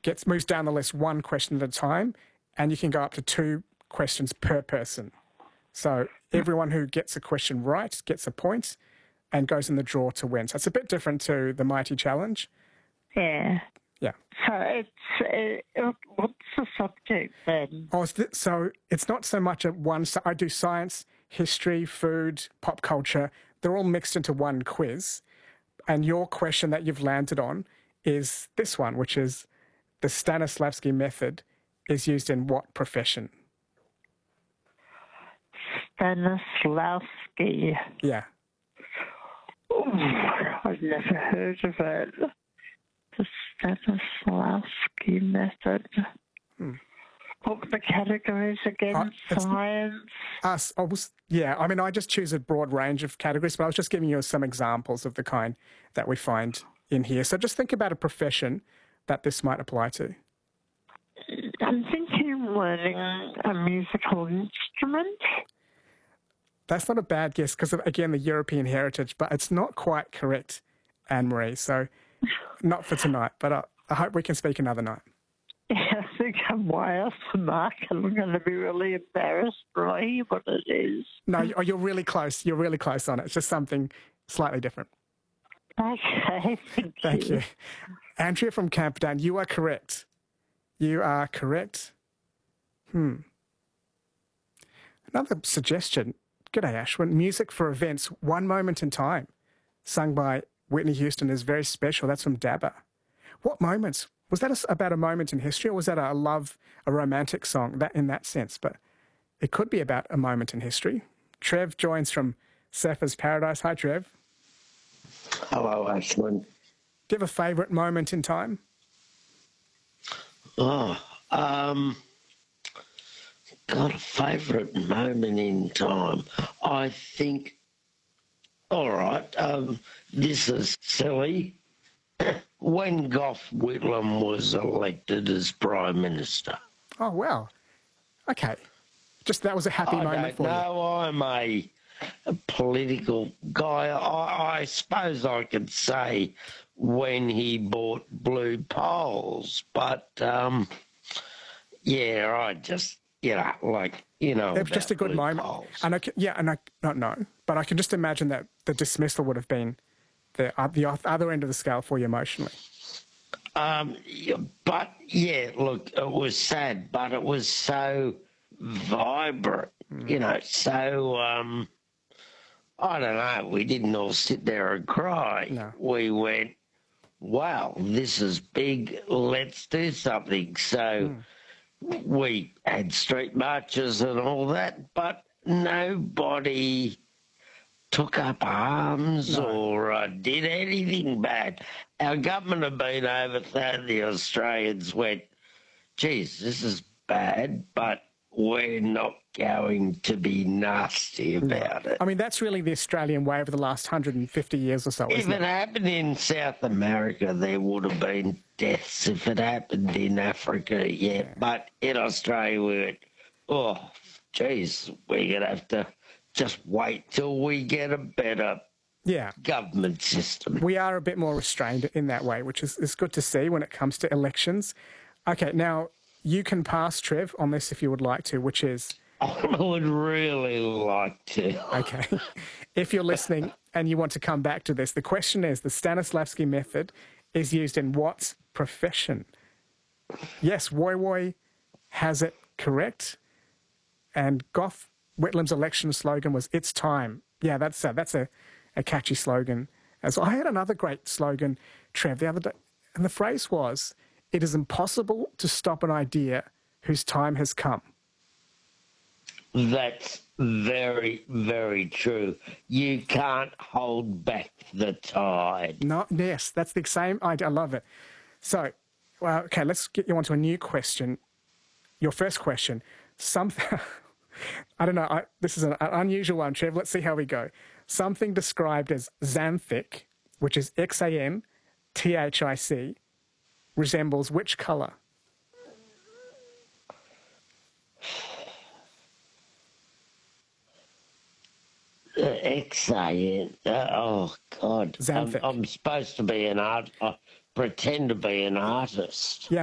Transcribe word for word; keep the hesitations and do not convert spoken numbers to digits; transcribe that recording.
gets moves down the list one question at a time, and you can go up to two questions per person. So everyone who gets a question right gets a point and goes in the draw to win. So it's a bit different to the Mighty Challenge. Yeah. Yeah. So it's uh, what's the subject then? Oh, so it's not so much a one. So I do science, history, food, pop culture. They're all mixed into one quiz. And your question that you've landed on is this one, which is the Stanislavski method is used in what profession? Stanislavski. Yeah. Ooh, I've never heard of it. The Stanislavski method. Hmm. What were the categories again? Uh, Science? Us, I was, yeah, I mean, I just choose a broad range of categories, but I was just giving you some examples of the kind that we find in here. So just think about a profession that this might apply to. I'm thinking of learning a musical instrument. That's not a bad guess because of, again, the European heritage, but it's not quite correct, Anne-Marie. So not for tonight, but I, I hope we can speak another night. Yeah, I think I'm way off the mark and I'm going to be really embarrassed when I hear what it is. No, you're really close. You're really close on it. It's just something slightly different. Okay, thank, thank you. you. Andrea from Camperdown, you are correct. You are correct. Hmm. Another suggestion. G'day, Ashwin. Music for events, One Moment in Time, sung by Whitney Houston, is very special. That's from Dabba. What moments? Was that a, about a moment in history, or was that a love, a romantic song that in that sense? But it could be about a moment in history. Trev joins from Surfers Paradise. Hi, Trev. Hello, Ashwin. Do you have a favourite moment in time? Oh, um, got a favourite moment in time. I think, all right, um, this is silly. When Gough Whitlam was elected as Prime Minister. Oh, wow. Okay. Just that was a happy I moment for you. No, I'm a, a political guy. I, I suppose I could say when he bought Blue Poles, but, um, yeah, I just, you know, like, you know, it was just a good moment. Poles. And I can, yeah, and I don't know, but I can just imagine that the dismissal would have been the, uh, the other end of the scale for you emotionally. Um, but, yeah, look, it was sad, but it was so vibrant, mm. you know, so, um, I don't know, we didn't all sit there and cry. No. We went, wow, this is big, let's do something. So mm. we had street marches and all that, but nobody took up arms no. or uh, did anything bad. Our government had been overthrown. The Australians went, geez, this is bad, but we're not going to be nasty about no. it. I mean, that's really the Australian way over the last one hundred fifty years or so, If isn't it, it happened in South America, there would have been deaths. If it happened in Africa, yeah. yeah. But in Australia, we went, oh, geez, we're going to have to just wait till we get a better yeah. government system. We are a bit more restrained in that way, which is, is good to see when it comes to elections. Okay, now you can pass, Trev, on this if you would like to, which is... I would really like to. Okay. If you're listening and you want to come back to this, the question is, the Stanislavski method is used in what profession? Yes, Woy Woy has it correct. And Gough Whitlam's election slogan was, "It's time." Yeah, that's a, that's a, a catchy slogan. As I had another great slogan, Trev, the other day, and the phrase was, "It is impossible to stop an idea whose time has come." That's very, very true. You can't hold back the tide. No, yes, that's the same idea. I love it. So, well, okay, let's get you onto a new question. Your first question. Something, I don't know, I, this is an unusual one, Trev. Let's see how we go. Something described as xanthic, which is X A N T H I C, resembles which colour? Uh, X A N, uh, oh, God. Xanthic. I'm, I'm supposed to be an art, uh, pretend to be an artist. Yeah.